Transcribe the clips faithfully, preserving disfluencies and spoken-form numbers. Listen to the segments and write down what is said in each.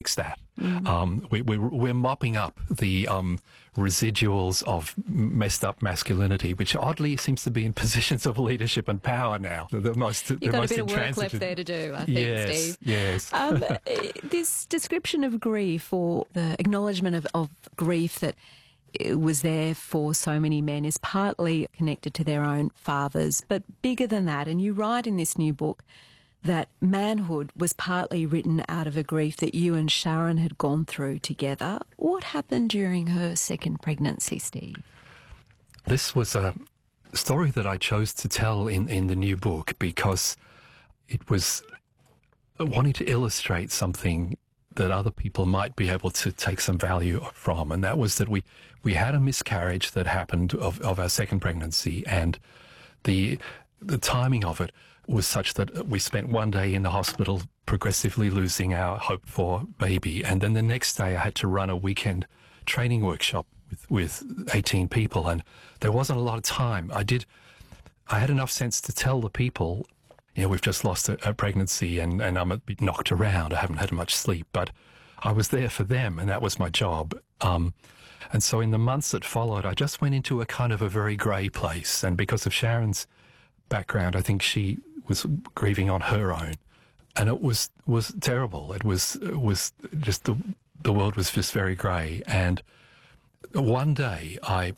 fix that. Mm. Um, we, we, we're mopping up the um, residuals of messed up masculinity, which oddly seems to be in positions of leadership and power now. The, the most, You've the got most a bit of work left there to do, I think, yes, Steve. Yes, um, this description of grief, or the acknowledgement of, of grief that was there for so many men, is partly connected to their own fathers, but bigger than that. And you write in this new book that manhood was partly written out of a grief that you and Sharon had gone through together. What happened during her second pregnancy, Steve? This was a story that I chose to tell in, in the new book because it was wanting to illustrate something that other people might be able to take some value from, and that was that we, we had a miscarriage that happened of, of our second pregnancy, and the the timing of it was such that we spent one day in the hospital progressively losing our hope for baby, and then the next day I had to run a weekend training workshop with, with eighteen people, and there wasn't a lot of time. I did, I had enough sense to tell the people, you know, we've just lost a, a pregnancy and, and I'm a bit knocked around. I haven't had much sleep, but I was there for them and that was my job. Um, and so in the months that followed, I just went into a kind of a very grey place. And because of Sharon's background, I think she was grieving on her own. And it was, was terrible. It was, it was just, the, the world was just very grey. And one day I...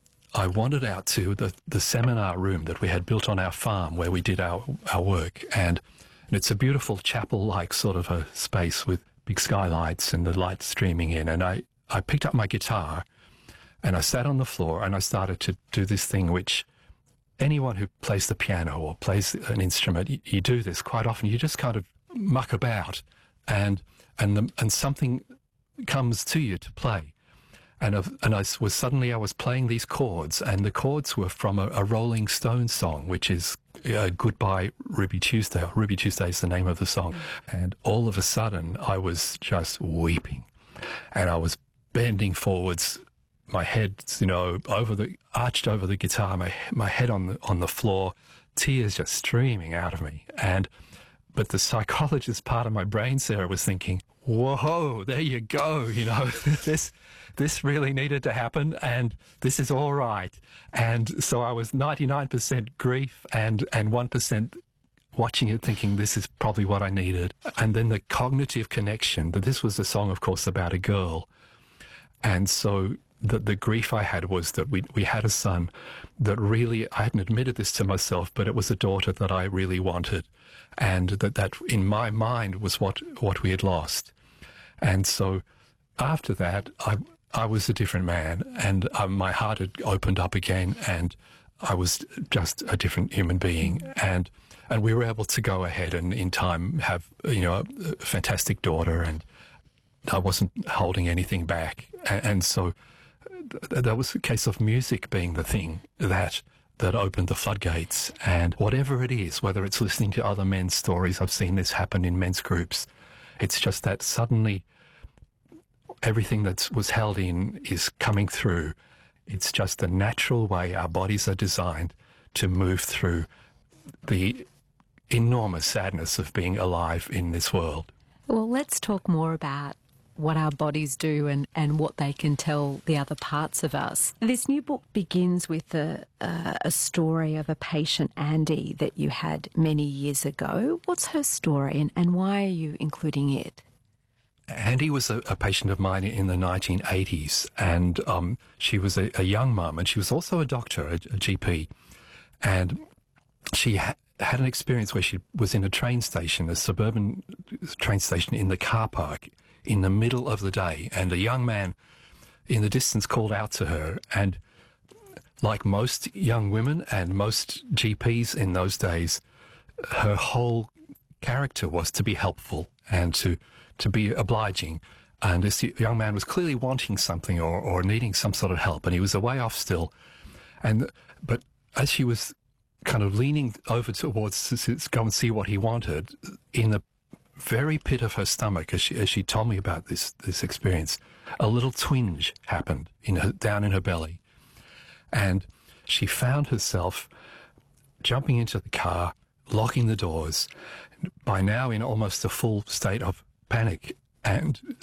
I wandered out to the, the seminar room that we had built on our farm where we did our, our work, and, and it's a beautiful chapel-like sort of a space with big skylights and the light streaming in, and I, I picked up my guitar and I sat on the floor and I started to do this thing which anyone who plays the piano or plays an instrument, you, you do this quite often. You just kind of muck about and, and, the, and something comes to you to play. And, and I was suddenly I was playing these chords, and the chords were from a, a Rolling Stones song, which is uh, Goodbye Ruby Tuesday. Ruby Tuesday is the name of the song. Mm. And all of a sudden, I was just weeping, and I was bending forwards, my head, you know, over the arched over the guitar, my my head on the on the floor, tears just streaming out of me. And but the psychologist part of my brain, Sarah, was thinking, whoa, there you go, you know, this this really needed to happen, and this is all right. And so I was ninety-nine percent grief and, and one percent watching it thinking this is probably what I needed. And then the cognitive connection, that this was a song, of course, about a girl. And so the, the grief I had was that we, we had a son that really, I hadn't admitted this to myself, but it was a daughter that I really wanted. And that, that in my mind was what, what we had lost. And so after that, I, I was a different man, and um, my heart had opened up again, and I was just a different human being. And and we were able to go ahead and in time have, you know, a, a fantastic daughter, and I wasn't holding anything back. And, and so th- that was a case of music being the thing that that opened the floodgates. And whatever it is, whether it's listening to other men's stories, I've seen this happen in men's groups, it's just that suddenly everything that was held in is coming through. It's just the natural way our bodies are designed to move through the enormous sadness of being alive in this world. Well, let's talk more about what our bodies do and, and what they can tell the other parts of us. This new book begins with a, uh, a story of a patient, Andy, that you had many years ago. What's her story, and, and why are you including it? Andy was a, a patient of mine in the nineteen eighties, and um, she was a, a young mum, and she was also a doctor, a, a G P, and she ha- had an experience where she was in a train station, a suburban train station in the car park in the middle of the day, and a young man in the distance called out to her, and like most young women and most G Ps in those days, her whole character was to be helpful and to to be obliging. And this young man was clearly wanting something or, or needing some sort of help, and he was a way off still. And but as she was kind of leaning over towards to, to go and see what he wanted, in the very pit of her stomach, as she, as she told me about this this experience, a little twinge happened in her, down in her belly. And she found herself jumping into the car, locking the doors, by now in almost a full state of panic, and